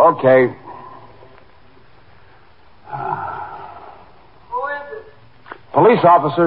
Okay. Who is it? Police officer.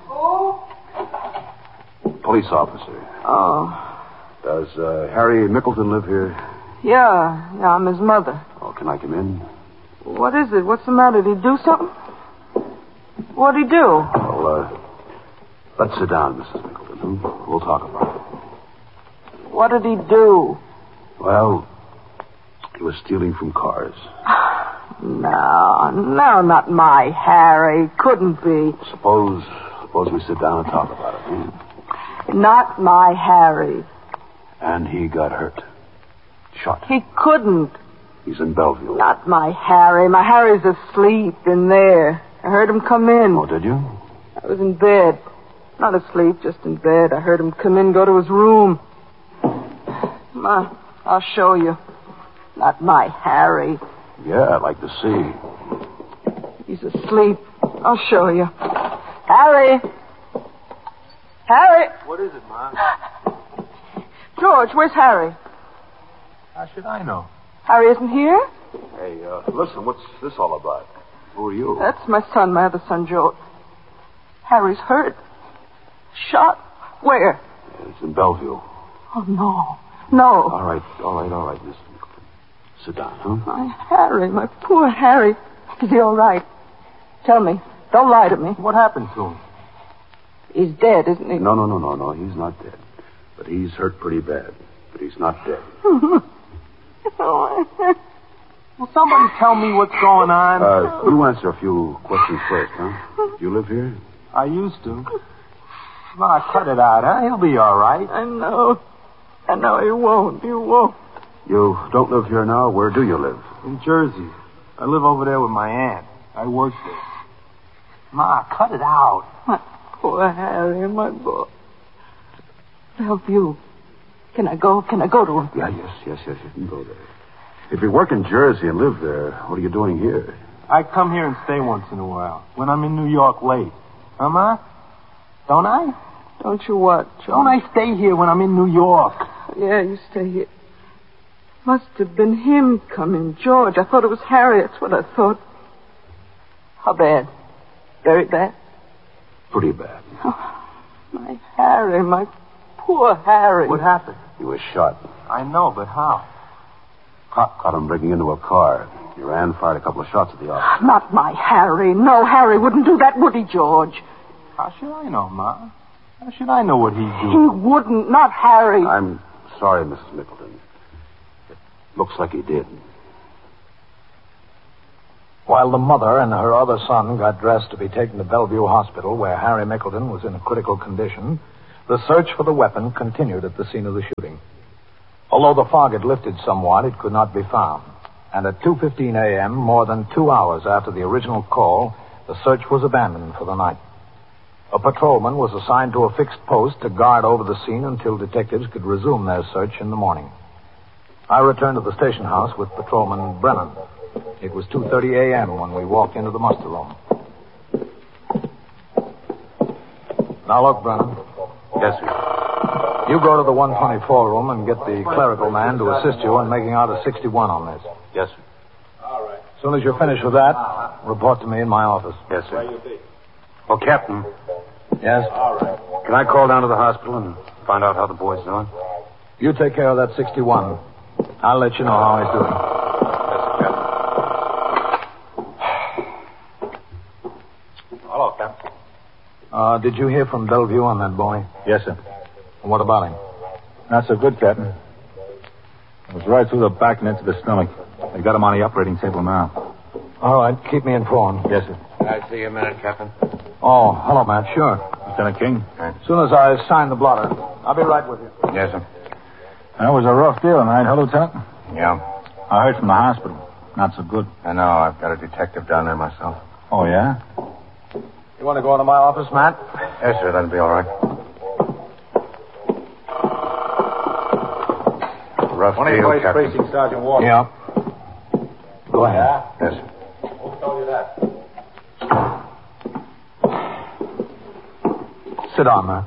Who? Police officer. Oh. Does Harry Mickleton live here? Yeah, I'm his mother. Oh, can I come in? What is it? What's the matter? Did he do something? What'd he do? Well, let's sit down, Mrs. Mickleton. We'll talk about it. What did he do? Well, he was stealing from cars. No, not my Harry. Couldn't be. Suppose we sit down and talk about it, huh? Not my Harry. And he got hurt. Shot. He couldn't. He's in Bellevue. Not my Harry. My Harry's asleep in there. I heard him come in. Oh, did you? I was in bed. Not asleep, just in bed. I heard him come in, go to his room. Ma, I'll show you. Not my Harry. Yeah, I'd like to see. He's asleep. I'll show you. Harry! Harry! What is it, Ma? George, where's Harry? How should I know? Harry isn't here? Hey, listen, what's this all about? Who are you? That's my son, my other son, George. Harry's hurt. Shot. Where? It's in Bellevue. Oh, no. No. All right, Miss Mickleton. Sit down, huh? My Harry, my poor Harry. Is he all right? Tell me. Don't lie to me. What happened to him? He's dead, isn't he? No. He's not dead. But he's hurt pretty bad. But he's not dead. Will somebody tell me what's going on? You answer a few questions first, huh? You live here? I used to. Ma, cut it out, huh? He'll be all right. I know. He won't. You don't live here now? Where do you live? In Jersey. I live over there with my aunt. I work there. Ma, cut it out. My poor Harry, my boy. Bellevue. Can I go to him? Yeah, yes, you can go there. If you work in Jersey and live there, what are you doing here? I come here and stay once in a while, when I'm in New York late. Huh, Ma? Don't I? Don't you what, John? Don't I stay here when I'm in New York? Yeah, you stay here. Must have been him coming, George. I thought it was Harry. That's what I thought. How bad? Very bad? Pretty bad. Oh, my Harry, my poor Harry. What happened? He was shot. I know, but how? Cop caught him breaking into a car. He ran, fired a couple of shots at the officer. Not my Harry. No, Harry wouldn't do that, would he, George? How should I know, Ma? How should I know what he'd do? He wouldn't. Not Harry. I'm sorry, Mrs. Mickleton. It looks like he did. While the mother and her other son got dressed to be taken to Bellevue Hospital, where Harry Mickleton was in a critical condition, the search for the weapon continued at the scene of the shooting. Although the fog had lifted somewhat, it could not be found. And at 2:15 a.m., more than 2 hours after the original call, the search was abandoned for the night. A patrolman was assigned to a fixed post to guard over the scene until detectives could resume their search in the morning. I returned to the station house with Patrolman Brennan. It was 2:30 a.m. when we walked into the muster room. Now look, Brennan. Yes, sir. You go to the 124 room and get the clerical man to assist you in making out a 61 on this. Yes, sir. As soon as you're finished with that, report to me in my office. Yes, sir. Well, Captain, Yes? can I call down to the hospital and find out how the boy's doing? You take care of that 61. I'll let you know how he's doing. Hello, Captain. Did you hear from Bellevue on that boy? Yes, sir. What about him? Not so good, Captain. It was right through the back and into the stomach. They got him on the operating table now. All right, keep me informed. Yes, sir. Can I see you a minute, Captain? Oh, hello, Matt. Sure. Lieutenant King? As soon as I sign the blotter, I'll be right with you. Yes, sir. That was a rough deal tonight, huh, Lieutenant? Yeah, I heard from the hospital. Not so good. I know. I've got a detective down there myself. Oh, yeah? You want to go into my office, Matt? Yes, sir. That'll be all right. Rough deal, Captain. Precinct Sergeant Walker. Yeah. Go ahead. Yes, sir. Who told you that? Sit down, Matt.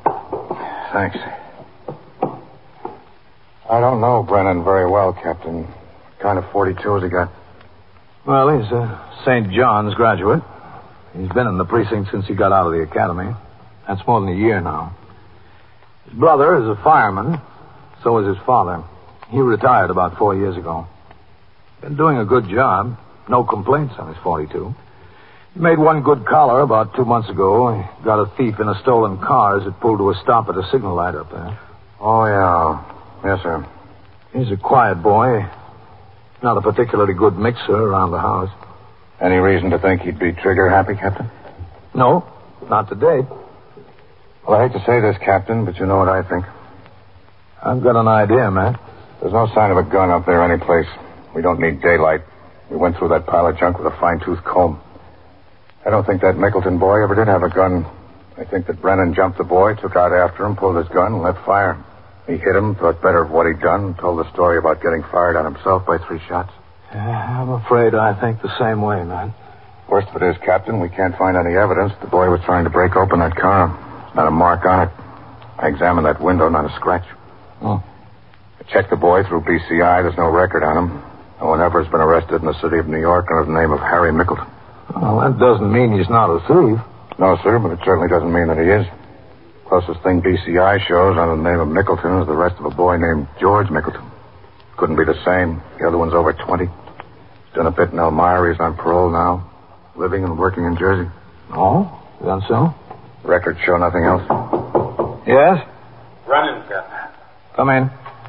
Thanks. I don't know Brennan very well, Captain. kind of 42 has he got? Well, he's a St. John's graduate. He's been in the precinct since he got out of the academy. That's more than a year now. His brother is a fireman. So is his father. He retired about 4 years ago. Been doing a good job. No complaints on his 42. He made one good collar about 2 months ago. He got a thief in a stolen car as it pulled to a stop at a signal light up there. Oh, yeah. Yes, sir. He's a quiet boy. Not a particularly good mixer around the house. Any reason to think he'd be trigger-happy, Captain? No, not to date. Well, I hate to say this, Captain, but you know what I think. I've got an idea, Matt. There's no sign of a gun up there anyplace. We don't need daylight. We went through that pile of junk with a fine-tooth comb. I don't think that Mickleton boy ever did have a gun. I think that Brennan jumped the boy, took out after him, pulled his gun, and let fire. He hit him, thought better of what he'd done, told the story about getting fired on himself by 3 shots. I'm afraid I think the same way, man. Worst of it is, Captain, we can't find any evidence the boy was trying to break open that car. There's not a mark on it. I examined that window, not a scratch. Oh. I checked the boy through BCI. There's no record on him. No one ever has been arrested in the city of New York under the name of Harry Mickleton. Well, that doesn't mean he's not a thief. No, sir, but it certainly doesn't mean that he is. Closest thing BCI shows under the name of Mickleton is the arrest of a boy named George Mickleton. Couldn't be the same. The other one's over 20. He's done a bit in Elmira. He's on parole now. Living and working in Jersey. Oh? Is that so? Records show nothing else. Yes? Brennan, Captain. Come in.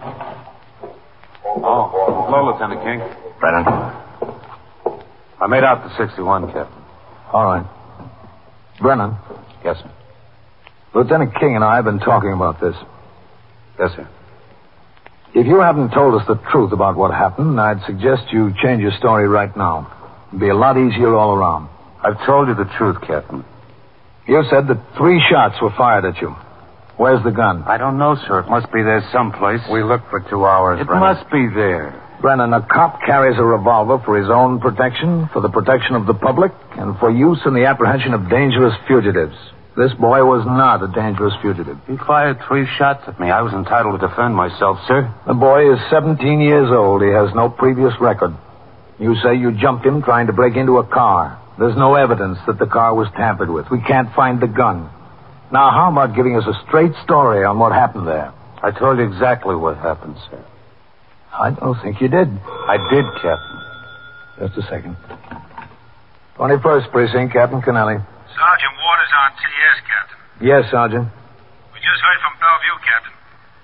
Oh, hello, Lieutenant King. Brennan. I made out the 61, Captain. All right. Brennan. Yes, sir. Lieutenant King and I have been talking about this. Yes, sir. If you haven't told us the truth about what happened, I'd suggest you change your story right now. It'd be a lot easier all around. I've told you the truth, Captain. You said that 3 shots were fired at you. Where's the gun? I don't know, sir. It must be there someplace. We looked for 2 hours, It Brennan. must be there. Brennan, a cop carries a revolver for his own protection, for the protection of the public, and for use in the apprehension of dangerous fugitives. This boy was not a dangerous fugitive. He fired 3 shots at me. I was entitled to defend myself, sir. The boy is 17 years old. He has no previous record. You say you jumped him trying to break into a car. There's no evidence that the car was tampered with. We can't find the gun. Now, how about giving us a straight story on what happened there? I told you exactly what happened, sir. I don't think you did. I did, Captain. Just a second. 21st Precinct, Captain Kennelly. Sergeant Waters on TS, Captain. Yes, Sergeant. We just heard from Bellevue, Captain.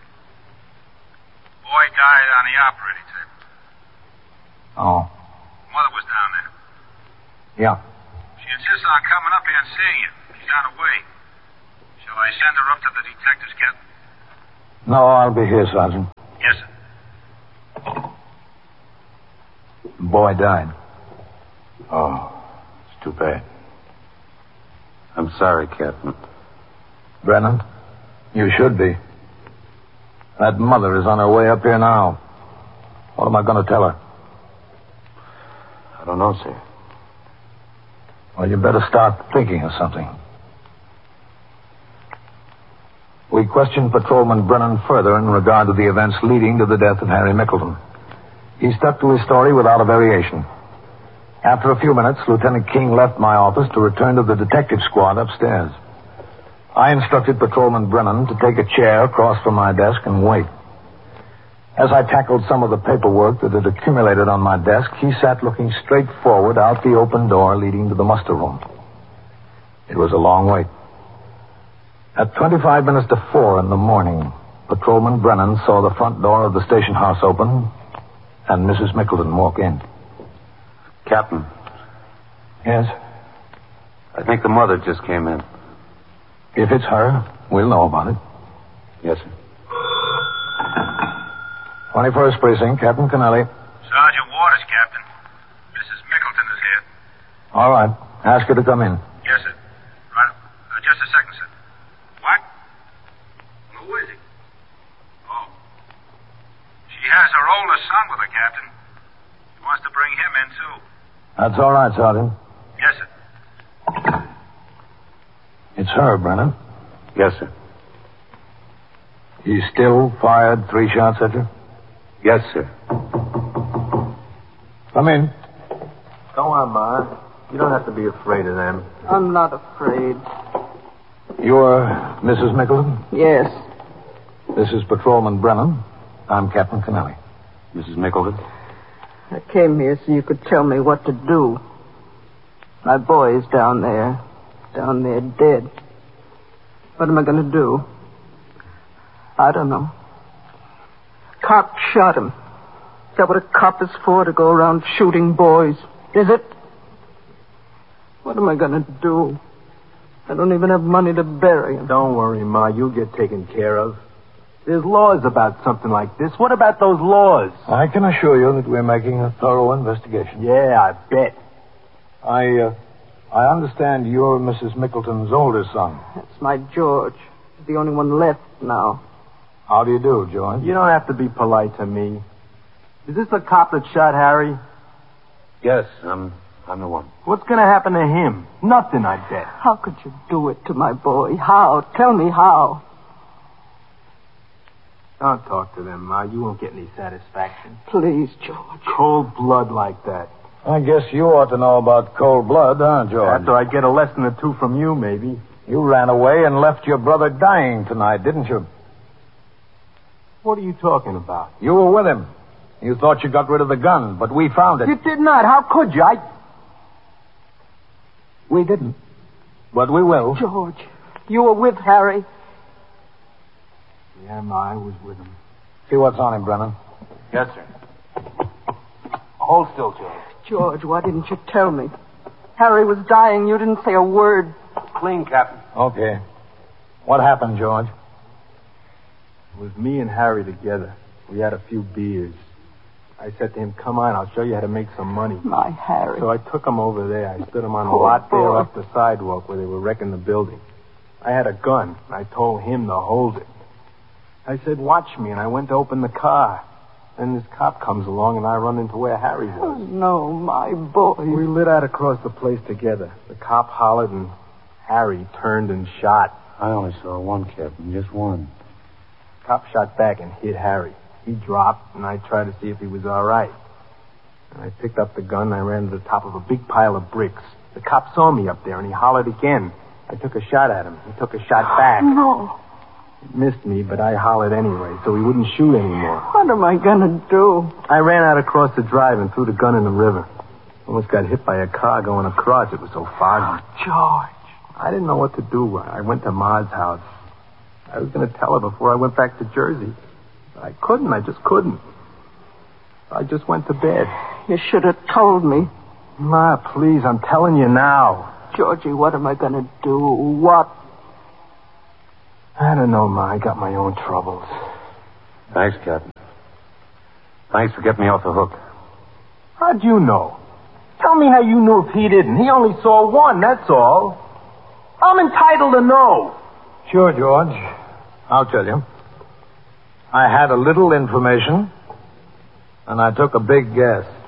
Boy died on the operating table. Oh. Mother was down there. Yeah. She insists on coming up here and seeing you. She's on her way. Shall I send her up to the detectives, Captain? No, I'll be here, Sergeant. Yes, sir. The boy died. Oh, it's too bad. I'm sorry, Captain. Brennan, you should be. That mother is on her way up here now. What am I going to tell her? I don't know, sir. Well, you better start thinking of something. We questioned Patrolman Brennan further in regard to the events leading to the death of Harry Mickleton. He stuck to his story without a variation. After a few minutes, Lieutenant King left my office to return to the detective squad upstairs. I instructed Patrolman Brennan to take a chair across from my desk and wait. As I tackled some of the paperwork that had accumulated on my desk, he sat looking straight forward out the open door leading to the muster room. It was a long wait. At 25 minutes to 4 in the morning, Patrolman Brennan saw the front door of the station house open and Mrs. Mickleton walk in. Captain, Yes? I think the mother just came in. If it's her, we'll know about it. Yes, sir. 21st Precinct, Captain Kennelly. Sergeant Waters, Captain. Mrs. Mickleton is here. All right. Ask her to come in. Yes, sir. Right. Just a second, sir. What? Who is he? Oh. She has her oldest son with her, Captain. She wants to bring him in, too. That's all right, Sergeant. Yes, sir. It's her, Brennan. Yes, sir. He still fired 3 shots at you? Yes, sir. Come in. Go on, Ma. You don't have to be afraid of them. I'm not afraid. You're Mrs. Mickelson? Yes. This is Patrolman Brennan. I'm Captain Kennelly. Mrs. Mickelson? I came here so you could tell me what to do. My boy's down there dead. What am I going to do? I don't know. Cop shot him. Is that what a cop is for, to go around shooting boys? Is it? What am I going to do? I don't even have money to bury him. Don't worry, Ma. You'll get taken care of. There's laws about something like this. What about those laws? I can assure you that we're making a thorough investigation. Yeah, I bet. I understand you're Mrs. Mickelton's older son. That's my George. The only one left now. How do you do, George? You don't have to be polite to me. Is this the cop that shot Harry? Yes, I'm the one. What's going to happen to him? Nothing, I bet. How could you do it to my boy? How? Tell me how. Don't talk to them, Ma. You won't get any satisfaction. Please, George. Cold blood like that. I guess you ought to know about cold blood, huh, George? After I get a lesson or two from you, maybe. You ran away and left your brother dying tonight, didn't you? What are you talking about? You were with him. You thought you got rid of the gun, but we found it. You did not. How could you? We didn't. But we will. George, you were with Harry. Yeah, Ma, I was with him. See what's on him, Brennan. Yes, sir. Hold still, George. George, why didn't you tell me? Harry was dying. You didn't say a word. Clean, Captain. Okay. What happened, George? It was me and Harry together. We had a few beers. I said to him, come on, I'll show you how to make some money. My Harry. So I took him over there. I stood him on a Poor lot there boy. off the sidewalk where they were wrecking the building. I had a gun, and I told him to hold it. I said, watch me, and I went to open the car. Then this cop comes along, and I run into where Harry Oh, was. no, my boy. We lit out across the place together. The cop hollered, and Harry turned and shot. I only saw one, Captain, just one. The cop shot back and hit Harry. He dropped, and I tried to see if he was all right. And I picked up the gun, and I ran to the top of a big pile of bricks. The cop saw me up there, and he hollered again. I took a shot at him. He took a shot back. No. He missed me, but I hollered anyway, so he wouldn't shoot anymore. What am I going to do? I ran out across the drive and threw the gun in the river. Almost got hit by a car going across. It was so foggy. George. I didn't know what to do. I went to Ma's house. I was going to tell her before I went back to Jersey. I couldn't. I just couldn't. I just went to bed. You should have told me. Ma, please, I'm telling you now. Georgie, what am I going to do? What? I don't know, Ma. I got my own troubles. Thanks, Captain. Thanks for getting me off the hook. How'd you know? Tell me how you knew if he didn't. He only saw one, that's all. I'm entitled to know. Sure, George. I'll tell you. I had a little information, and I took a big guess.